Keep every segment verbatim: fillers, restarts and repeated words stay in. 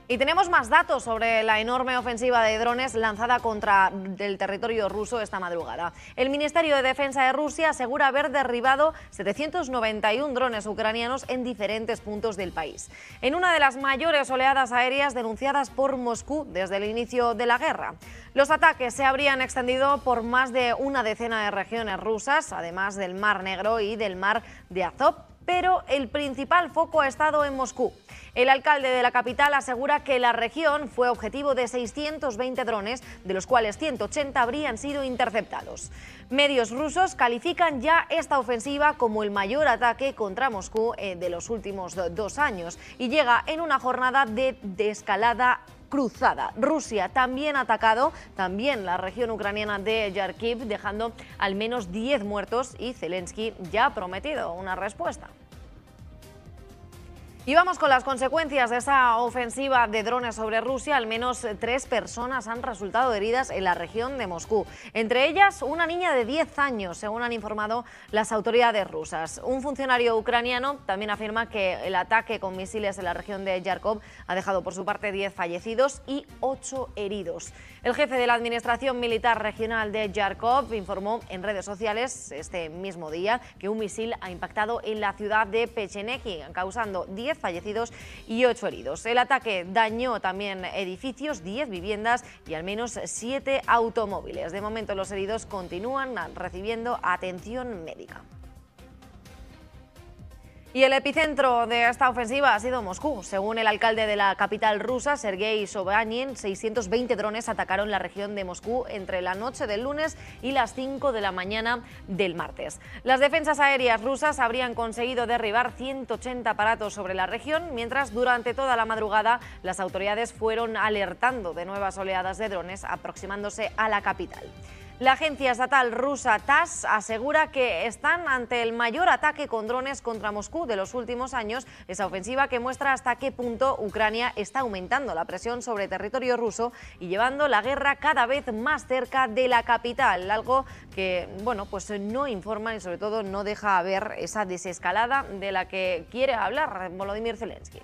Y tenemos más datos sobre la enorme ofensiva de drones lanzada contra el territorio ruso esta madrugada. El Ministerio de Defensa de Rusia asegura haber derribado setecientos noventa y uno drones ucranianos en diferentes puntos del país, en una de las mayores oleadas aéreas denunciadas por Moscú desde el inicio de la guerra. Los ataques se habrían extendido por más de una decena de regiones rusas, además del Mar Negro y del Mar de Azov, pero el principal foco ha estado en Moscú. El alcalde de la capital asegura que la región fue objetivo de seiscientos veinte drones, de los cuales ciento ochenta habrían sido interceptados. Medios rusos califican ya esta ofensiva como el mayor ataque contra Moscú de los últimos dos años y llega en una jornada de, de escalada cruzada. Rusia también ha atacado también la región ucraniana de Kharkiv, dejando al menos diez muertos, y Zelensky ya ha prometido una respuesta. Y vamos con las consecuencias de esa ofensiva de drones sobre Rusia. Al menos tres personas han resultado heridas en la región de Moscú. Entre ellas, una niña de diez años, según han informado las autoridades rusas. Un funcionario ucraniano también afirma que el ataque con misiles en la región de Kharkov ha dejado por su parte diez fallecidos y ocho heridos. El jefe de la Administración Militar Regional de Kharkov informó en redes sociales este mismo día que un misil ha impactado en la ciudad de Pechenegi, causando diez fallecidos y ocho heridos. El ataque dañó también edificios, diez viviendas y al menos siete automóviles. De momento los heridos continúan recibiendo atención médica. Y el epicentro de esta ofensiva ha sido Moscú. Según el alcalde de la capital rusa, Sergei Sobyanin, seiscientos veinte drones atacaron la región de Moscú entre la noche del lunes y las cinco de la mañana del martes. Las defensas aéreas rusas habrían conseguido derribar ciento ochenta aparatos sobre la región, mientras durante toda la madrugada las autoridades fueron alertando de nuevas oleadas de drones aproximándose a la capital. La agencia estatal rusa TASS asegura que están ante el mayor ataque con drones contra Moscú de los últimos años, esa ofensiva que muestra hasta qué punto Ucrania está aumentando la presión sobre territorio ruso y llevando la guerra cada vez más cerca de la capital, algo que, bueno, pues no informa y sobre todo no deja ver esa desescalada de la que quiere hablar Volodymyr Zelensky.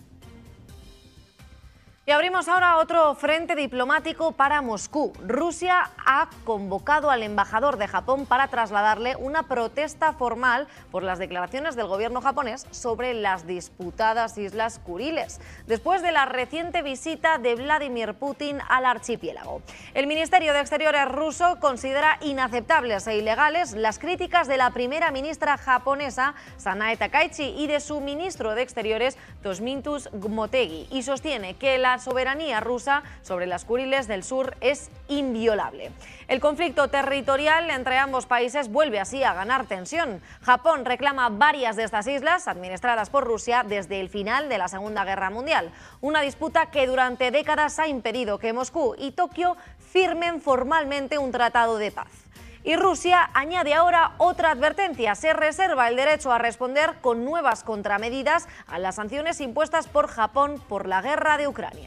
Y abrimos ahora otro frente diplomático para Moscú. Rusia ha convocado al embajador de Japón para trasladarle una protesta formal por las declaraciones del gobierno japonés sobre las disputadas Islas Kuriles, después de la reciente visita de Vladimir Putin al archipiélago. El Ministerio de Exteriores ruso considera inaceptables e ilegales las críticas de la primera ministra japonesa, Sanae Takaichi, y de su ministro de Exteriores, Tosmintus Motegi, y sostiene que la La soberanía rusa sobre las Kuriles del sur es inviolable. El conflicto territorial entre ambos países vuelve así a ganar tensión. Japón reclama varias de estas islas, administradas por Rusia desde el final de la Segunda Guerra Mundial, una disputa que durante décadas ha impedido que Moscú y Tokio firmen formalmente un tratado de paz. Y Rusia añade ahora otra advertencia: se reserva el derecho a responder con nuevas contramedidas a las sanciones impuestas por Japón por la guerra de Ucrania.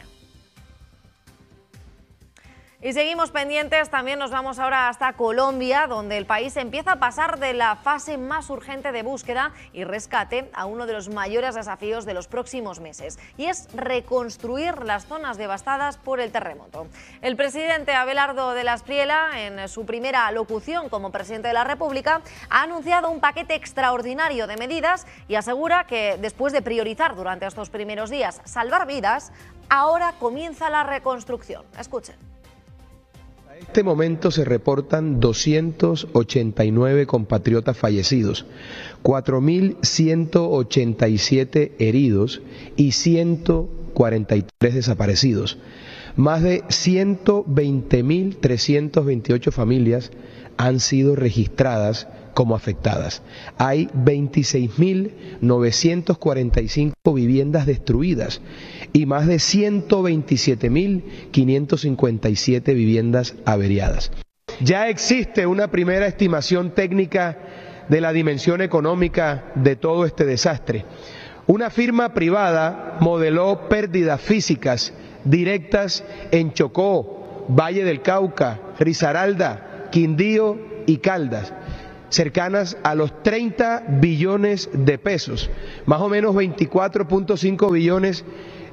Y seguimos pendientes, también nos vamos ahora hasta Colombia, donde el país empieza a pasar de la fase más urgente de búsqueda y rescate a uno de los mayores desafíos de los próximos meses, y es reconstruir las zonas devastadas por el terremoto. El presidente Abelardo de la Espriella, en su primera locución como presidente de la República, ha anunciado un paquete extraordinario de medidas y asegura que después de priorizar durante estos primeros días salvar vidas, ahora comienza la reconstrucción. Escuchen. En este momento se reportan doscientos ochenta y nueve compatriotas fallecidos, cuatro mil ciento ochenta y siete heridos y ciento cuarenta y tres desaparecidos. Más de ciento veinte mil trescientas veintiocho familias han sido registradas como afectadas. Hay veintiséis mil novecientas cuarenta y cinco viviendas destruidas y más de ciento veintisiete mil quinientas cincuenta y siete viviendas averiadas. Ya existe una primera estimación técnica de la dimensión económica de todo este desastre. Una firma privada modeló pérdidas físicas directas en Chocó, Valle del Cauca, Risaralda, Quindío y Caldas, cercanas a los treinta billones de pesos, más o menos veinticuatro punto cinco billones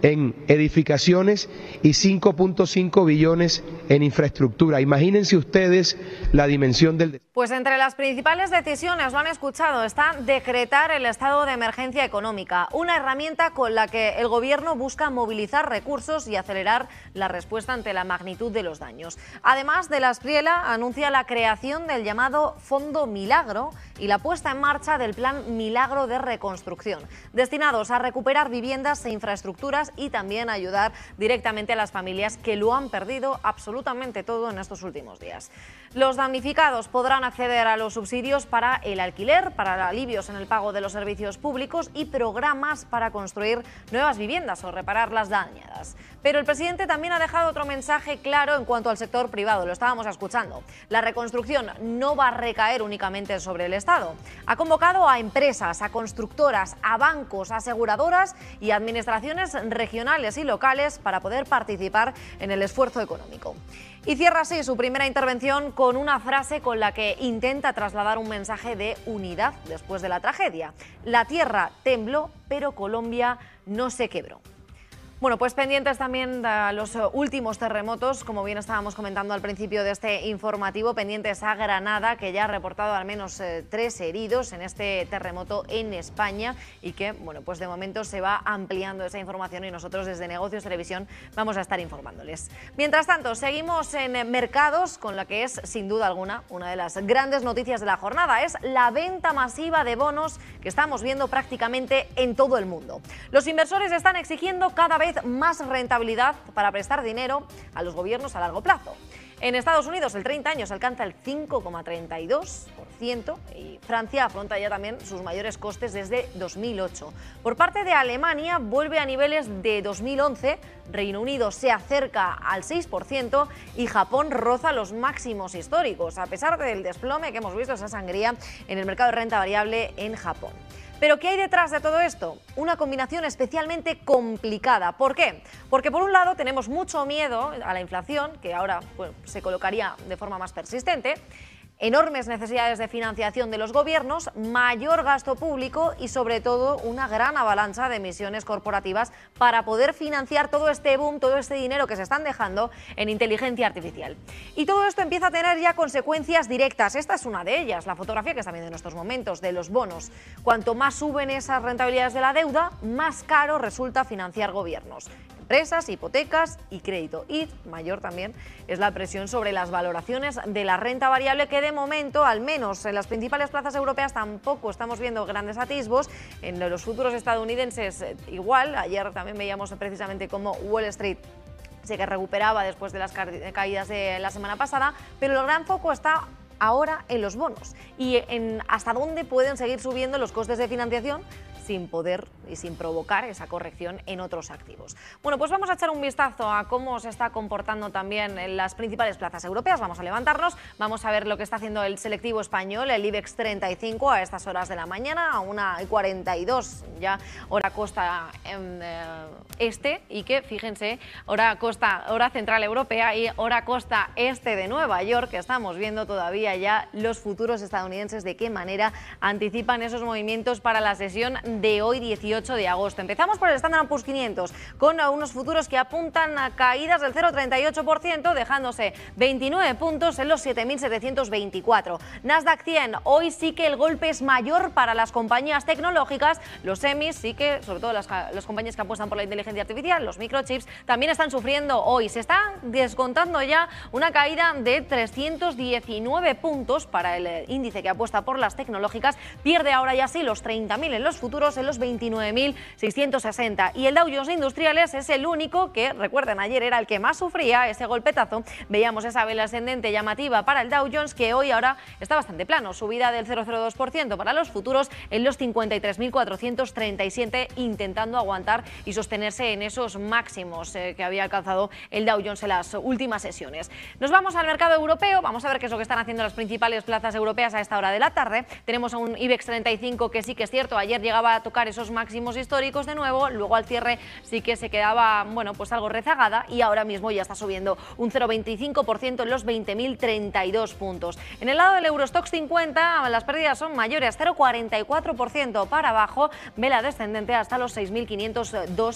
en edificaciones y cinco punto cinco billones en infraestructura. Imagínense ustedes la dimensión del... Pues entre las principales decisiones, lo han escuchado, está decretar el estado de emergencia económica, una herramienta con la que el gobierno busca movilizar recursos y acelerar la respuesta ante la magnitud de los daños. Además, de la Espriella anuncia la creación del llamado Fondo Milagro y la puesta en marcha del Plan Milagro de Reconstrucción, destinados a recuperar viviendas e infraestructuras y también ayudar directamente a las familias que lo han perdido absolutamente todo en estos últimos días. Los damnificados podrán acceder a los subsidios para el alquiler, para alivios en el pago de los servicios públicos y programas para construir nuevas viviendas o reparar las dañadas. Pero el presidente también ha dejado otro mensaje claro en cuanto al sector privado, lo estábamos escuchando. La reconstrucción no va a recaer únicamente sobre el Estado. Ha convocado a empresas, a constructoras, a bancos, a aseguradoras y a administraciones regionales y locales para poder participar en el esfuerzo económico. Y cierra así su primera intervención con una frase con la que intenta trasladar un mensaje de unidad después de la tragedia. La tierra tembló, pero Colombia no se quebró. Bueno, pues pendientes también de los últimos terremotos, como bien estábamos comentando al principio de este informativo, pendientes a Granada, que ya ha reportado al menos eh, tres heridos en este terremoto en España y que, bueno, pues de momento se va ampliando esa información y nosotros desde Negocios Televisión vamos a estar informándoles. Mientras tanto, seguimos en mercados con la que es, sin duda alguna, una de las grandes noticias de la jornada, es la venta masiva de bonos que estamos viendo prácticamente en todo el mundo. Los inversores están exigiendo cada vez más rentabilidad para prestar dinero a los gobiernos a largo plazo. En Estados Unidos el treinta años alcanza el cinco coma treinta y dos por ciento y Francia afronta ya también sus mayores costes desde dos mil ocho. Por parte de Alemania vuelve a niveles de dos mil once, Reino Unido se acerca al seis por ciento y Japón roza los máximos históricos, a pesar del desplome que hemos visto, esa sangría en el mercado de renta variable en Japón. ¿Pero qué hay detrás de todo esto? Una combinación especialmente complicada. ¿Por qué? Porque por un lado tenemos mucho miedo a la inflación, que ahora pues, se colocaría de forma más persistente, enormes necesidades de financiación de los gobiernos, mayor gasto público y sobre todo una gran avalancha de emisiones corporativas para poder financiar todo este boom, todo este dinero que se están dejando en inteligencia artificial. Y todo esto empieza a tener ya consecuencias directas. Esta es una de ellas, la fotografía que están viendo en estos momentos de los bonos. Cuanto más suben esas rentabilidades de la deuda, más caro resulta financiar gobiernos, empresas, hipotecas y crédito. Y mayor también es la presión sobre las valoraciones de la renta variable, que de momento, al menos en las principales plazas europeas, tampoco estamos viendo grandes atisbos. En los futuros estadounidenses igual. Ayer también veíamos precisamente cómo Wall Street sí que recuperaba después de las caídas de la semana pasada, pero el gran foco está ahora en los bonos y en hasta dónde pueden seguir subiendo los costes de financiación sin poder y sin provocar esa corrección en otros activos. Bueno, pues vamos a echar un vistazo a cómo se está comportando también en las principales plazas europeas. Vamos a levantarnos, vamos a ver lo que está haciendo el selectivo español, el IBEX treinta y cinco, a estas horas de la mañana, a una y cuarenta y dos ya hora costa en, eh, este, y que fíjense, hora costa, hora central europea y hora costa este de Nueva York, que estamos viendo todavía ya los futuros estadounidenses de qué manera anticipan esos movimientos para la sesión de hoy, dieciocho de agosto. Empezamos por el Standard and Poor's quinientos, con unos futuros que apuntan a caídas del cero coma treinta y ocho por ciento, dejándose veintinueve puntos en los siete mil setecientos veinticuatro. Nasdaq cien, hoy sí que el golpe es mayor para las compañías tecnológicas, los semis sí que, sobre todo las, las compañías que apuestan por la inteligencia artificial, los microchips, también están sufriendo hoy. Se está descontando ya una caída de trescientos diecinueve puntos para el índice que apuesta por las tecnológicas, pierde ahora ya sí los treinta mil en los futuros, en los veintinueve mil seiscientos sesenta. Y el Dow Jones Industriales es el único que, recuerden, ayer era el que más sufría ese golpetazo. Veíamos esa vela ascendente llamativa para el Dow Jones, que hoy ahora está bastante plano, subida del cero coma cero dos por ciento para los futuros en los cincuenta y tres mil cuatrocientos treinta y siete, intentando aguantar y sostenerse en esos máximos eh, que había alcanzado el Dow Jones en las últimas sesiones. Nos vamos al mercado europeo, vamos a ver qué es lo que están haciendo las principales plazas europeas a esta hora de la tarde. Tenemos a un IBEX treinta y cinco que sí que es cierto, ayer llegaba a tocar esos máximos históricos de nuevo, luego al cierre sí que se quedaba, bueno, pues algo rezagada y ahora mismo ya está subiendo un cero coma veinticinco por ciento en los veinte mil treinta y dos puntos. En el lado del Eurostoxx cincuenta las pérdidas son mayores, cero coma cuarenta y cuatro por ciento para abajo, vela descendente hasta los seis mil quinientos dos